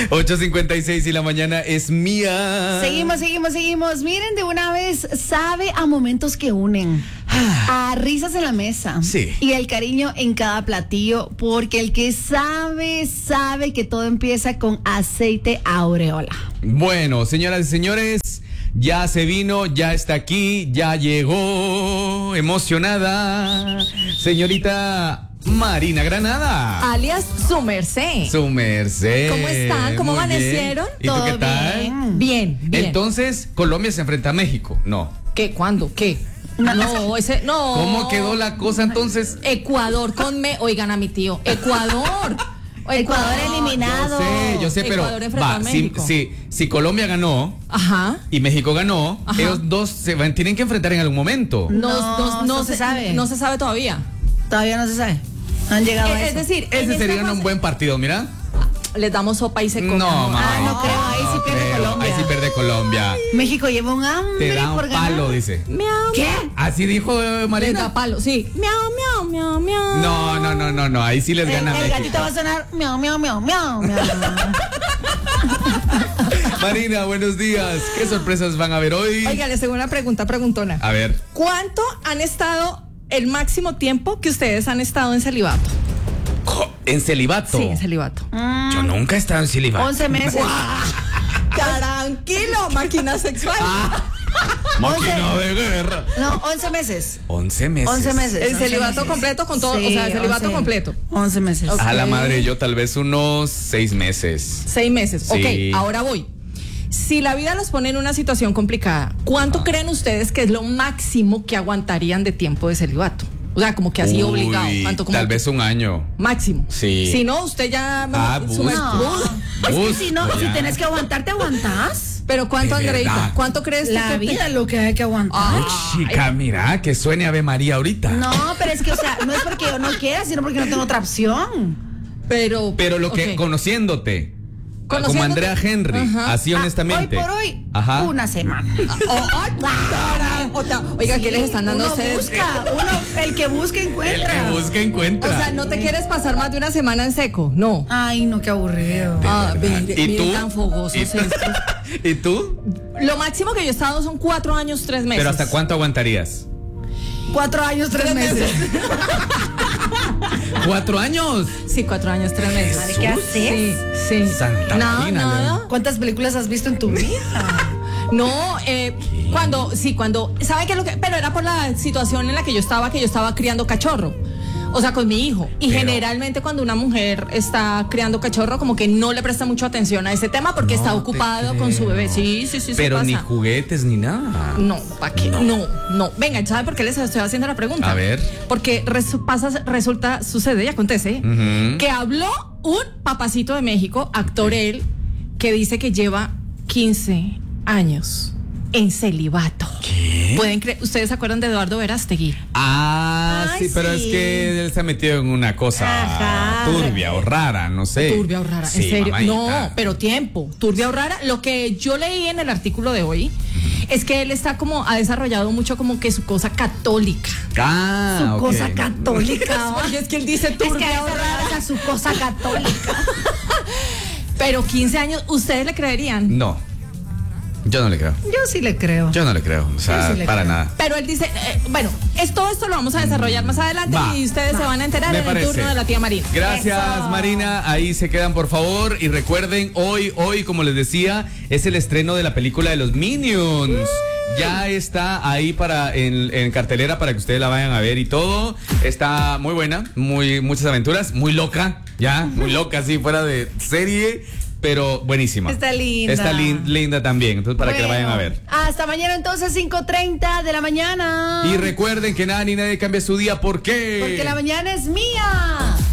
8:56 y la mañana es mía. Seguimos. Miren, de una vez, sabe a momentos que unen. A risas en la mesa. Sí. Y el cariño en cada platillo, porque el que sabe que todo empieza con aceite aureola. Bueno, señoras y señores, ya se vino, ya está aquí, ya llegó, emocionada, señorita Marina Granada. Alias Su Merced. Su merced. ¿Cómo están? ¿Cómo Muy amanecieron? bien. ¿Y tú qué tal? Bien. Entonces, Colombia se enfrenta a México. No. ¿Qué? ¿Cuándo? ¿Qué? No. ¿Cómo quedó la cosa entonces? Ecuador oigan a mi tío. Ecuador eliminado. Yo sé, pero Ecuador enfrentó a México. si Colombia ganó, Ajá. y México ganó, Ajá. ellos dos tienen que enfrentar en algún momento. No se sabe. No se sabe todavía. Todavía no se sabe. No han llegado a Es eso. decir, Ese sería un buen partido, mira. les damos sopa y se comen. No, mamá. no creo, ahí sí pierde Colombia. Ahí sí pierde Colombia. México lleva un hambre Te da por un ganar. palo, dice. Miau. ¿Qué? Así dijo Les Marina. da palo, sí. Miau. No, ahí sí les gana El México. gatito va a sonar miau. Marina, buenos días. ¿Qué sorpresas van a ver hoy? Oiga, les tengo una preguntona. A ver. ¿Cuánto han estado el máximo tiempo que ustedes han estado en celibato? ¿En celibato? Sí, en celibato. Yo nunca he estado en celibato. 11 meses. Tranquilo, máquina sexual. Máquina de guerra. No, 11 meses. 11 meses. 11 meses. El celibato completo con todo, Sí, o sea, el celibato 11. completo. 11 meses. Ok. A la madre, yo tal vez unos 6 meses. 6 meses. Sí. Ok, ahora voy. Si la vida los pone en una situación complicada, ¿cuánto creen ustedes que es lo máximo que aguantarían de tiempo de celibato? O sea, como que así obligado. ¿Cuánto como Tal vez un año. máximo? Sí. Si no, usted ya Bus. No, es que si no, Bus, si ya. tenés que aguantar, te aguantás. Pero ¿cuánto, De Andreita? verdad. ¿Cuánto crees tú La que vida es lo que hay que aguantar. Ah. Chica, mira, que suene Ave María ahorita. No, pero es que, o sea, no es porque yo no quiera, sino porque no tengo otra opción. Pero Pero que ok. conociéndote. Como Conociéndote. Andrea Henry, Ajá. así honestamente. Hoy por hoy, Ajá. una semana. Oiga, ¿qué les están dando a Uno ustedes? busca, el que busca El encuentra. que busca O encuentra. sea, ¿no te quieres pasar más de una semana en seco? No. Ay, no, qué aburrido. Miren tú? tan fogosos ¿Y tú? estos. ¿Y tú? Lo máximo que yo he estado son 4 años, 3 meses. Pero ¿hasta cuánto aguantarías? 4 años, 3 meses. 4 años. Sí, 4 años, 3 meses. Madre, ¿qué haces? Sí. Santa Marina, Nada. ¿Cuántas películas has visto en tu vida? No, cuando, ¿saben qué es lo que? Pero era por la situación en la que yo estaba criando cachorro. O sea, con mi hijo. Y Pero- generalmente cuando una mujer está criando cachorro, como que no le presta mucha atención a ese tema porque No está te ocupado con su bebé. Sí, Pero sí ni pasa. juguetes ni nada. No, ¿para qué? No. Venga, ¿saben por qué les estoy haciendo la pregunta? A ver. Porque sucede, ya acontece, Ujú. que habló un papacito de México, actor él, que dice que lleva 15 años en celibato. ¿Qué? ¿Pueden creer? ¿Ustedes se acuerdan de Eduardo Verástegui? Ah, Ay, sí, pero sí. es que él se ha metido en una cosa Ajá. turbia o rara, no sé. Turbia o rara, Sí, en serio. mamadita. No, pero tiempo. Turbia o rara. Lo que yo leí en el artículo de hoy es que él está ha desarrollado mucho como que su cosa católica. Ah, Su ok. cosa católica. Porque es que él dice Es que turbia o esa rara. es su cosa católica. Pero 15 años, ¿ustedes le creerían? No. Yo no le creo. Yo sí le creo. Yo no le creo. O sea, Yo sí le para creo. nada. Pero él dice, todo esto lo vamos a desarrollar más adelante Va. y ustedes se van a enterar Me en parece. el turno de la tía Marina. Gracias, Eso. Marina. Ahí se quedan, por favor. Y recuerden, hoy, como les decía, es el estreno de la película de los Minions. Ya está ahí en cartelera para que ustedes la vayan a ver y todo. Está muy buena, muchas aventuras, muy loca, muy loca, así fuera de serie, pero buenísima. Está linda. Está linda también, entonces para que la vayan a ver. Hasta mañana entonces, 5:30 de la mañana. Y recuerden que nada ni nadie cambia su día, ¿por qué? Porque la mañana es mía.